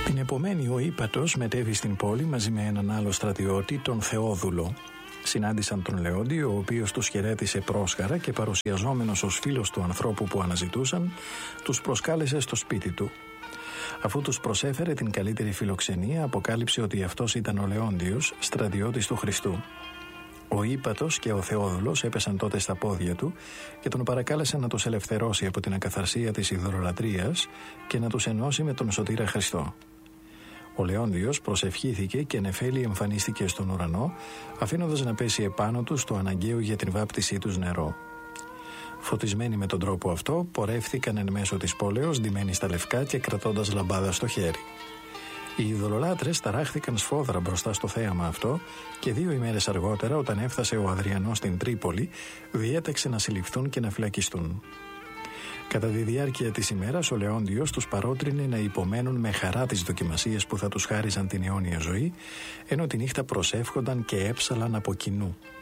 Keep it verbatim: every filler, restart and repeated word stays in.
Την επομένη ο Ήπατος μετέβη στην πόλη μαζί με έναν άλλο στρατιώτη, τον Θεόδουλο. Συνάντησαν τον Λεόντιο, ο οποίος τους χαιρέτησε πρόσχαρα και παρουσιαζόμενος ως φίλος του ανθρώπου που αναζητούσαν, τους προσκάλεσε στο σπίτι του. Αφού τους προσέφερε την καλύτερη φιλοξενία, αποκάλυψε ότι αυτός ήταν ο Λεόντιος, στρατιώτης του Χριστού. Ο Ήπατος και ο Θεόδουλος έπεσαν τότε στα πόδια του και τον παρακάλεσαν να τους ελευθερώσει από την ακαθαρσία της ιδωλολατρίας και να τους ενώσει με τον Σωτήρα Χριστό. Ο Λεόντιος προσευχήθηκε και νεφέλη εμφανίστηκε στον ουρανό, αφήνοντας να πέσει επάνω τους το αναγκαίο για την βάπτισή τους νερό. Φωτισμένοι με τον τρόπο αυτό, πορεύθηκαν εν μέσω της πόλεως, ντυμένοι στα λευκά και κρατώντας λαμπάδα στο χέρι. Οι ειδωλολάτρες ταράχθηκαν σφόδρα μπροστά στο θέαμα αυτό και δύο ημέρες αργότερα, όταν έφτασε ο Αδριανός στην Τρίπολη, διέταξε να συλληφθούν και να φυλακιστούν. Κατά τη διάρκεια της ημέρας, ο Λεόντιος τους παρότρινε να υπομένουν με χαρά τις δοκιμασίες που θα τους χάριζαν την αιώνια ζωή, ενώ τη νύχτα προσεύχονταν και έψαλαν από κοινού.